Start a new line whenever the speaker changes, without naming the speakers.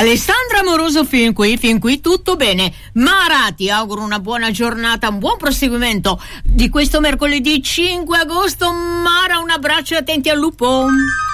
Alessandra Amoroso fin qui tutto bene. Mara, ti auguro una buona giornata, un buon proseguimento di questo mercoledì 5 agosto. Mara, un abbraccio e attenti al lupo.